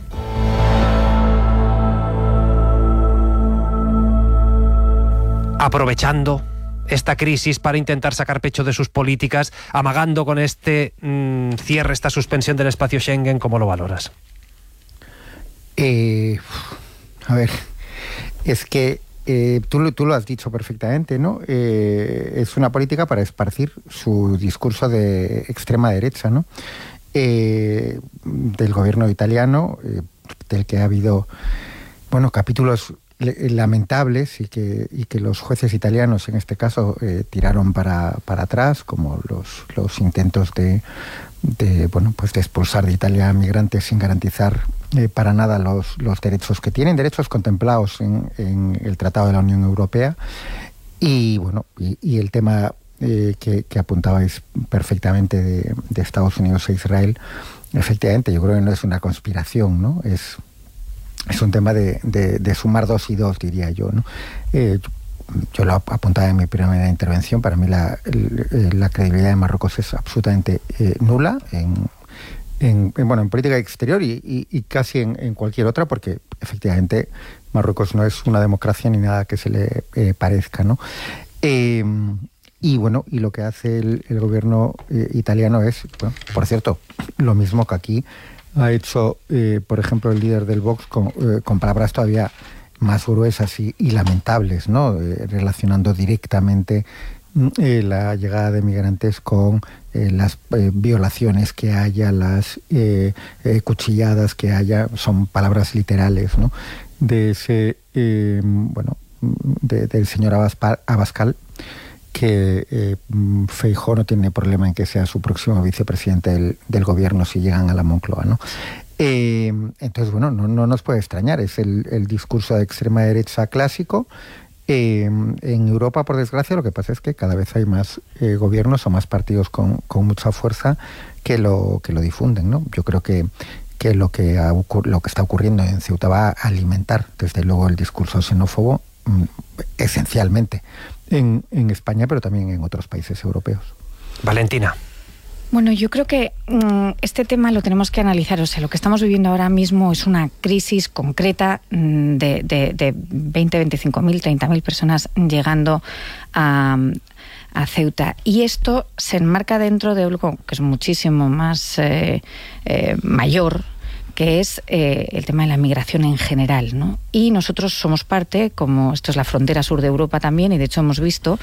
Aprovechando esta crisis para intentar sacar pecho de sus políticas, amagando con este mmm, cierre, esta suspensión del espacio Schengen, ¿cómo lo valoras? Eh, a ver, es que eh, tú, tú lo has dicho perfectamente, ¿no? Eh, es una política para esparcir su discurso de extrema derecha, ¿no? Eh, del gobierno italiano, eh, del que ha habido, bueno, capítulos lamentables y que, y que los jueces italianos en este caso eh, tiraron para, para atrás, como los, los intentos de, de, bueno, pues de expulsar de Italia a migrantes sin garantizar eh, para nada los, los derechos que tienen, derechos contemplados en, en el Tratado de la Unión Europea. Y bueno, y, y el tema eh, que, que apuntabais perfectamente de, de Estados Unidos e Israel, efectivamente yo creo que no es una conspiración, ¿no? Es Es un tema de, de, de sumar dos y dos, diría yo, ¿no? Eh, yo lo apuntaba en mi primera intervención. Para mí la, la credibilidad de Marruecos es absolutamente eh, nula en, en, en, bueno, en política exterior y, y, y casi en, en cualquier otra, porque efectivamente Marruecos no es una democracia ni nada que se le eh, parezca, ¿no? Eh, y bueno, y lo que hace el, el gobierno eh, italiano es, bueno, por cierto, lo mismo que aquí ha hecho, eh, por ejemplo, el líder del Vox con, eh, con palabras todavía más gruesas y, y lamentables, ¿no? Eh, relacionando directamente eh, la llegada de migrantes con eh, las eh, violaciones que haya, las eh, eh, cuchilladas que haya, son palabras literales, ¿no? De ese, eh, bueno, de, del señor Abascal, Abascal que eh, Feijóo no tiene problema en que sea su próximo vicepresidente del, del gobierno si llegan a la Moncloa, ¿no? Eh, entonces, bueno, no, no nos puede extrañar, es el, el discurso de extrema derecha clásico. Eh, en Europa, por desgracia, lo que pasa es que cada vez hay más eh, gobiernos o más partidos con, con mucha fuerza que lo, que lo difunden, ¿no? Yo creo que, que, lo, que ha, lo que está ocurriendo en Ceuta va a alimentar, desde luego, el discurso xenófobo, mm, esencialmente en, en España, pero también en otros países europeos. Valentina. Bueno, yo creo que mmm, este tema lo tenemos que analizar. O sea, lo que estamos viviendo ahora mismo es una crisis concreta mmm, de, de, de veinte, veinticinco mil, treinta mil personas llegando a, a Ceuta. Y esto se enmarca dentro de algo que es muchísimo más eh, eh, mayor, que es eh, el tema de la migración en general, ¿no? Y nosotros somos parte, como esto es la frontera sur de Europa también, y de hecho hemos visto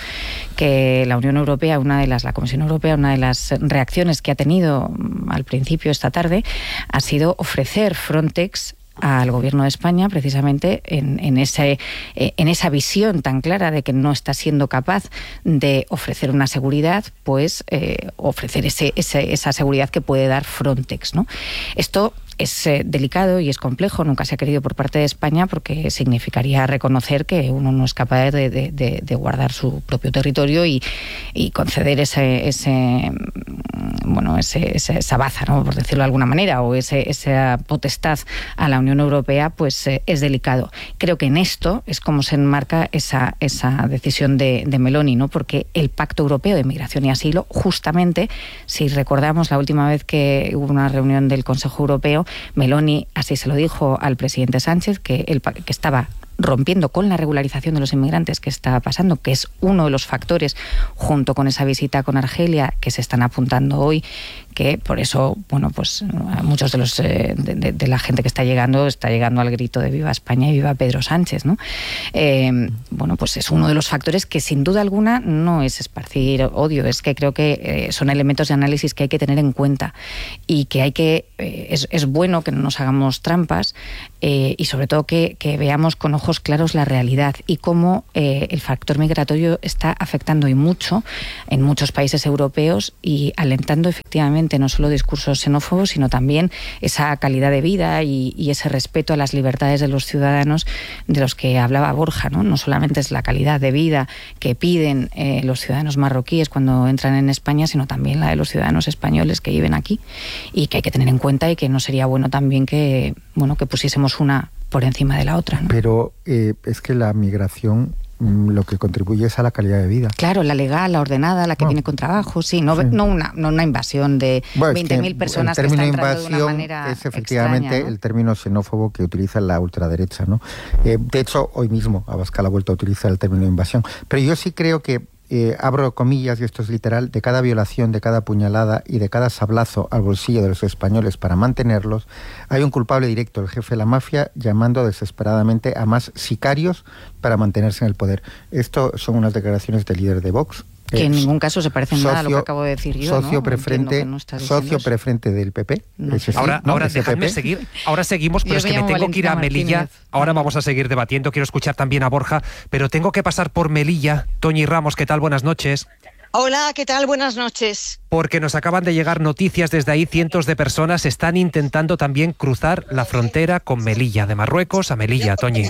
que la Unión Europea, una de las, la Comisión Europea, una de las reacciones que ha tenido al principio esta tarde ha sido ofrecer Frontex al gobierno de España, precisamente en, en, ese, eh, en esa visión tan clara de que no está siendo capaz de ofrecer una seguridad, pues eh, ofrecer ese, ese, esa seguridad que puede dar Frontex, ¿no? Esto es eh, delicado y es complejo, nunca se ha querido por parte de España porque significaría reconocer que uno no es capaz de, de, de, de guardar su propio territorio y, y conceder ese, ese bueno, ese, ese, esa baza, ¿no? Por decirlo de alguna manera, o ese, esa potestad a la Unión Europea, pues eh, es delicado. Creo que en esto es como se enmarca esa, esa decisión de, de Meloni, ¿no? Porque el Pacto Europeo de Migración y Asilo, justamente, si recordamos la última vez que hubo una reunión del Consejo Europeo, Meloni así se lo dijo al presidente Sánchez, que, el, que estaba rompiendo con la regularización de los inmigrantes que está pasando, que es uno de los factores, junto con esa visita con Argelia, que se están apuntando hoy, que por eso, bueno, pues muchos de los eh, de, de, de la gente que está llegando, está llegando al grito de viva España y viva Pedro Sánchez, ¿no? Eh, bueno, pues es uno de los factores que sin duda alguna no es esparcir odio, es que creo que eh, son elementos de análisis que hay que tener en cuenta y que hay que, eh, es, es bueno que no nos hagamos trampas eh, y sobre todo que, que veamos con ojos claros la realidad y cómo eh, el factor migratorio está afectando y mucho en muchos países europeos y alentando efectivamente no solo discursos xenófobos, sino también esa calidad de vida y, y ese respeto a las libertades de los ciudadanos de los que hablaba Borja, ¿no? No solamente es la calidad de vida que piden eh, los ciudadanos marroquíes cuando entran en España, sino también la de los ciudadanos españoles que viven aquí y que hay que tener en cuenta y que no sería bueno también que, bueno, que pusiésemos una por encima de la otra, ¿no? Pero eh, es que la migración lo que contribuye es a la calidad de vida. Claro, la legal, la ordenada, la que bueno, viene con trabajo, sí, no, sí. no, una, no una invasión de bueno, veinte mil es que personas que están entrando de una manera es efectivamente extraña, ¿no? El término xenófobo que utiliza la ultraderecha, ¿no? Eh, de hecho, hoy mismo Abascal ha vuelto a utilizar el término invasión. Pero yo sí creo que Eh, abro comillas, y esto es literal, de cada violación, de cada puñalada y de cada sablazo al bolsillo de los españoles para mantenerlos, hay un culpable directo, el jefe de la mafia, llamando desesperadamente a más sicarios para mantenerse en el poder. Esto son unas declaraciones del líder de Vox. Que en ningún caso se parecen socio, nada a lo que acabo de decir yo, socio ¿no? preferente, no socio preferente del P P. No. Ese sí, ahora, ¿no? ahora Ese dejadme P P. seguir. Ahora seguimos, pero yo es que me tengo Valentina que ir a Melilla. Martínez. Ahora vamos a seguir debatiendo. Quiero escuchar también a Borja, pero tengo que pasar por Melilla. Toñi Ramos, ¿qué tal? Buenas noches. Hola, ¿qué tal? Buenas noches. Porque nos acaban de llegar noticias desde ahí. Cientos de personas están intentando también cruzar la frontera con Melilla, de Marruecos a Melilla, Toñi.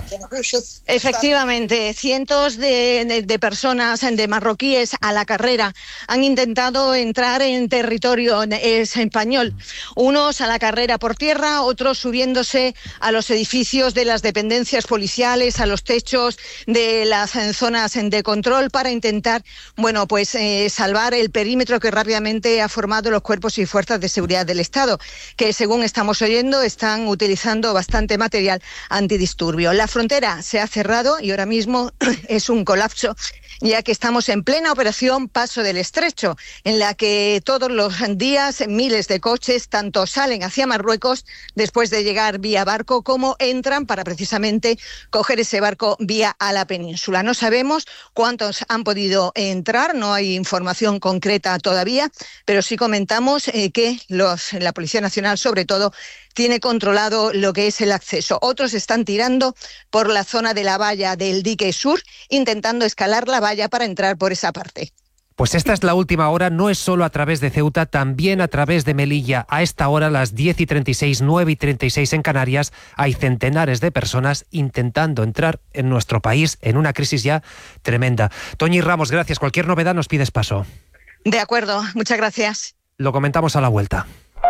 Efectivamente, cientos de, de, de personas, de marroquíes a la carrera, han intentado entrar en territorio español. Unos a la carrera por tierra, otros subiéndose a los edificios de las dependencias policiales, a los techos de las zonas de control para intentar, bueno, pues... Eh, eh, salvar el perímetro que rápidamente ha formado los cuerpos y fuerzas de seguridad del Estado, que según estamos oyendo están utilizando bastante material antidisturbio. La frontera se ha cerrado y ahora mismo es un colapso, ya que estamos en plena operación Paso del Estrecho, en la que todos los días miles de coches tanto salen hacia Marruecos después de llegar vía barco como entran para precisamente coger ese barco vía a la península. No sabemos cuántos han podido entrar, no hay información concreta todavía, pero sí comentamos eh, que los, la Policía Nacional sobre todo tiene controlado lo que es el acceso. Otros están tirando por la zona de la valla del dique sur, intentando escalar la valla para entrar por esa parte. Pues esta es la última hora, no es solo a través de Ceuta, también a través de Melilla. A esta hora, las diez y treinta y seis, nueve y treinta y seis en Canarias, hay centenares de personas intentando entrar en nuestro país en una crisis ya tremenda. Toñi Ramos, gracias. Cualquier novedad nos pides paso. De acuerdo, muchas gracias. Lo comentamos a la vuelta.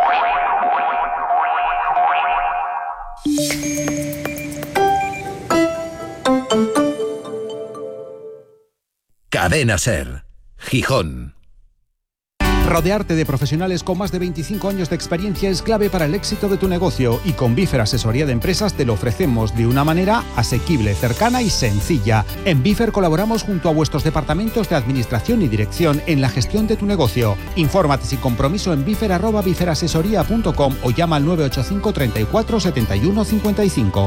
Cadena Ser, Gijón. Rodearte de profesionales con más de veinticinco años de experiencia es clave para el éxito de tu negocio y con Bifer Asesoría de Empresas te lo ofrecemos de una manera asequible, cercana y sencilla. En Bifer colaboramos junto a vuestros departamentos de administración y dirección en la gestión de tu negocio. Infórmate sin compromiso en bifer arroba biferasesoría punto com o llama al nueve ocho cinco, treinta y cuatro, setenta y uno, cincuenta y cinco.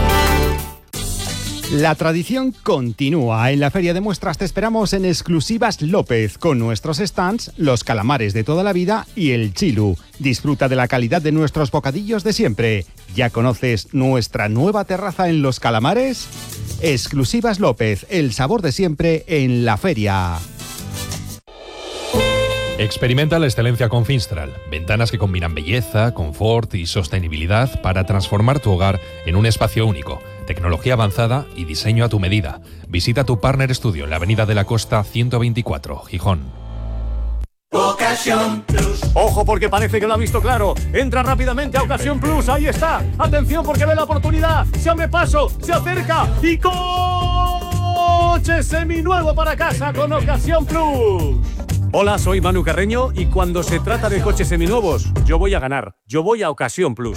La tradición continúa. En la Feria de Muestras te esperamos en Exclusivas López, con nuestros stands, los calamares de toda la vida y el chilu. Disfruta de la calidad de nuestros bocadillos de siempre. ¿Ya conoces nuestra nueva terraza en Los Calamares? Exclusivas López, el sabor de siempre en la feria. Experimenta la excelencia con Finstral. Ventanas que combinan belleza, confort y sostenibilidad para transformar tu hogar en un espacio único. Tecnología avanzada y diseño a tu medida. Visita tu Partner Studio en la Avenida de la Costa ciento veinticuatro, Gijón. Ocasión Plus. Ojo porque parece que lo ha visto claro. Entra rápidamente a Ocasión Plus. Ahí está. Atención porque ve la oportunidad. Se abre paso, se acerca y coche seminuevo para casa con Ocasión Plus. Hola, soy Manu Carreño y cuando se trata de coches seminuevos, yo voy a ganar. Yo voy a Ocasión Plus.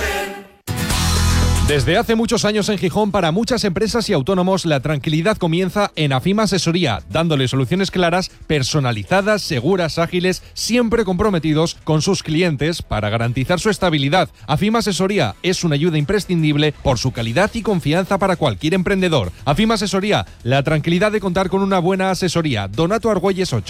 Desde hace muchos años en Gijón, para muchas empresas y autónomos, la tranquilidad comienza en Afima Asesoría, dándole soluciones claras, personalizadas, seguras, ágiles, siempre comprometidos con sus clientes para garantizar su estabilidad. Afima Asesoría es una ayuda imprescindible por su calidad y confianza para cualquier emprendedor. Afima Asesoría, la tranquilidad de contar con una buena asesoría. Donato Argüelles ocho.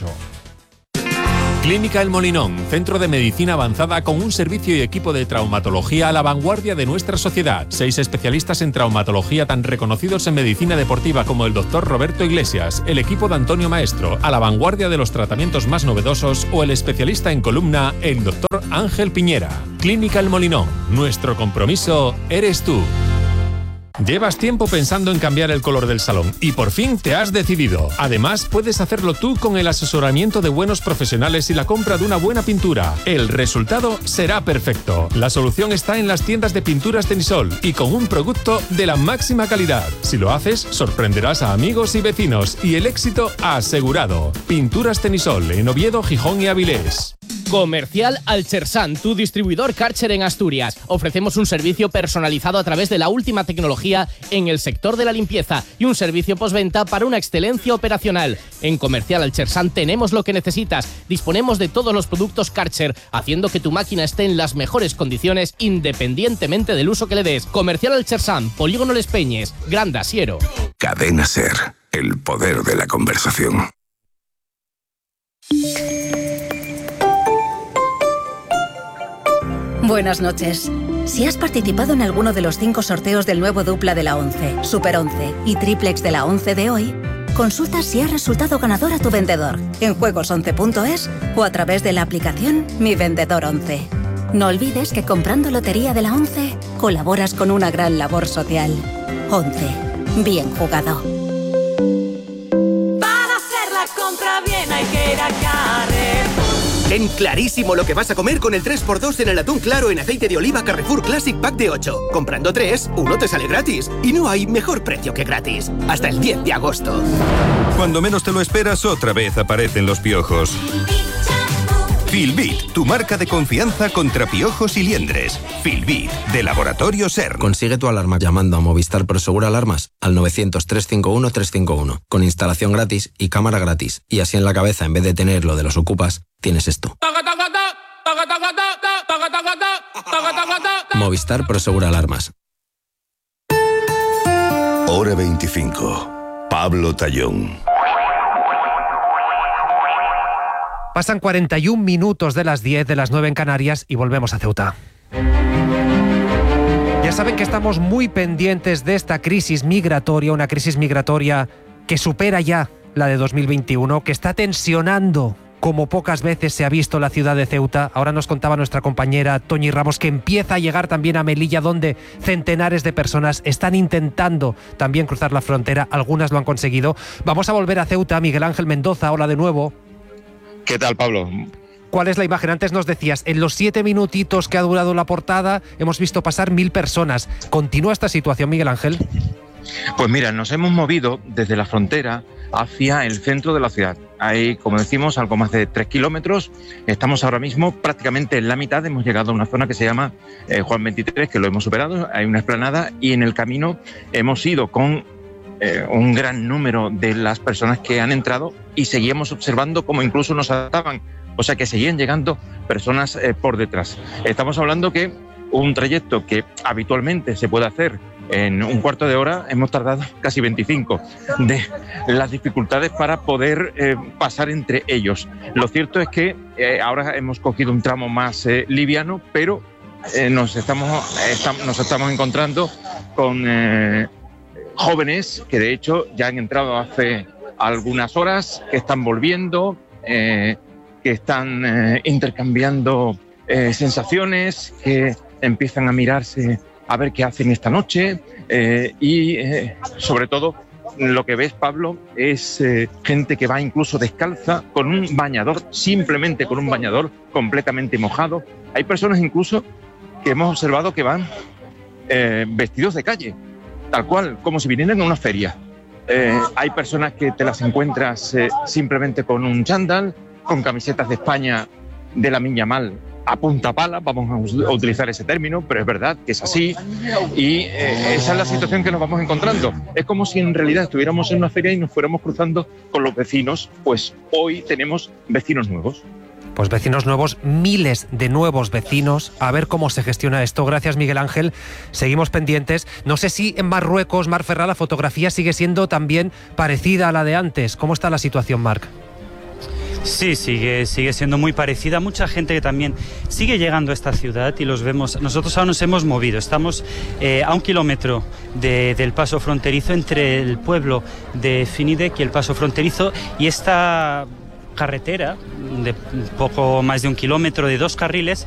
Clínica El Molinón, centro de medicina avanzada con un servicio y equipo de traumatología a la vanguardia de nuestra sociedad. Seis especialistas en traumatología tan reconocidos en medicina deportiva como el doctor Roberto Iglesias, el equipo de Antonio Maestro, a la vanguardia de los tratamientos más novedosos, o el especialista en columna, el doctor Ángel Piñera. Clínica El Molinón, nuestro compromiso eres tú. Llevas tiempo pensando en cambiar el color del salón y por fin te has decidido. Además, puedes hacerlo tú con el asesoramiento de buenos profesionales y la compra de una buena pintura. El resultado será perfecto. La solución está en las tiendas de pinturas Tenisol y con un producto de la máxima calidad. Si lo haces, sorprenderás a amigos y vecinos y el éxito asegurado. Pinturas Tenisol en Oviedo, Gijón y Avilés. Comercial Alchersan, tu distribuidor Karcher en Asturias. Ofrecemos un servicio personalizado a través de la última tecnología en el sector de la limpieza y un servicio postventa para una excelencia operacional. En Comercial Alchersan tenemos lo que necesitas. Disponemos de todos los productos Karcher, haciendo que tu máquina esté en las mejores condiciones independientemente del uso que le des. Comercial Alchersan, Polígono Les Peñes, Gran Asiero. Cadena Ser, el poder de la conversación. Buenas noches. Si has participado en alguno de los cinco sorteos del nuevo dupla de la once, Super once y triplex de la once de hoy, consulta si has resultado ganador a tu vendedor en juegos once punto es o a través de la aplicación Mi Vendedor once. No olvides que comprando Lotería de la once colaboras con una gran labor social. once. Bien jugado. Para hacer la compra bien hay que ir a Carrefour. Ten clarísimo lo que vas a comer con el tres por dos en el atún claro en aceite de oliva Carrefour Classic Pack de ocho. Comprando tres, uno te sale gratis. Y no hay mejor precio que gratis. Hasta el diez de agosto. Cuando menos te lo esperas, otra vez aparecen los piojos. Filbit, tu marca de confianza contra piojos y liendres. Filbit, de Laboratorio SER. Consigue tu alarma llamando a Movistar Prosegur Alarmas al novecientos, trescientos cincuenta y uno, trescientos cincuenta y uno, con instalación gratis y cámara gratis. Y así en la cabeza, en vez de tener lo de los ocupas, tienes esto. Movistar Prosegur Alarmas. Hora veinticinco. Pablo Tallón. Pasan cuarenta y un minutos de las diez, de las nueve en Canarias, y volvemos a Ceuta. Ya saben que estamos muy pendientes de esta crisis migratoria, una crisis migratoria que supera ya la de dos mil veintiuno, que está tensionando como pocas veces se ha visto la ciudad de Ceuta. Ahora nos contaba nuestra compañera Toñi Ramos que empieza a llegar también a Melilla, donde centenares de personas están intentando también cruzar la frontera. Algunas lo han conseguido. Vamos a volver a Ceuta. Miguel Ángel Mendoza, hola de nuevo. ¿Qué tal, Pablo? ¿Cuál es la imagen? Antes nos decías, en los siete minutitos que ha durado la portada hemos visto pasar mil personas. ¿Continúa esta situación, Miguel Ángel? Pues mira, nos hemos movido desde la frontera hacia el centro de la ciudad. Hay, como decimos, algo más de tres kilómetros. Estamos ahora mismo prácticamente en la mitad. Hemos llegado a una zona que se llama eh, Juan veintitrés, que lo hemos superado. Hay una explanada y en el camino hemos ido con eh, un gran número de las personas que han entrado y seguíamos observando cómo incluso nos ataban. O sea que seguían llegando personas eh, por detrás. Estamos hablando que un trayecto que habitualmente se puede hacer en un cuarto de hora, hemos tardado casi veinticinco, de las dificultades para poder eh, pasar entre ellos. Lo cierto es que eh, ahora hemos cogido un tramo más eh, liviano, pero eh, nos, estamos, estamos, nos estamos encontrando con eh, jóvenes que de hecho ya han entrado hace algunas horas, que están volviendo, eh, que están eh, intercambiando eh, sensaciones, que empiezan a mirarse a ver qué hacen esta noche eh, y eh, sobre todo lo que ves, Pablo, es eh, gente que va incluso descalza con un bañador, simplemente con un bañador completamente mojado. Hay personas incluso que hemos observado que van eh, vestidos de calle, tal cual, como si vinieran a una feria. Eh, hay personas que te las encuentras eh, simplemente con un chándal, con camisetas de España de la Miña Mal a punta pala, vamos a utilizar ese término, pero es verdad que es así y eh, esa es la situación que nos vamos encontrando. Es como si en realidad estuviéramos en una feria y nos fuéramos cruzando con los vecinos, pues hoy tenemos vecinos nuevos. Pues vecinos nuevos, miles de nuevos vecinos. A ver cómo se gestiona esto. Gracias, Miguel Ángel. Seguimos pendientes. No sé si en Marruecos, Marc Ferrá, la fotografía sigue siendo también parecida a la de antes. ¿Cómo está la situación, Marc? Sí, sigue, sigue siendo muy parecida. Mucha gente que también sigue llegando a esta ciudad y los vemos. Nosotros ahora nos hemos movido. Estamos eh, a un kilómetro de, del paso fronterizo entre el pueblo de Finidec y el paso fronterizo, y esta carretera de poco más de un kilómetro, de dos carriles,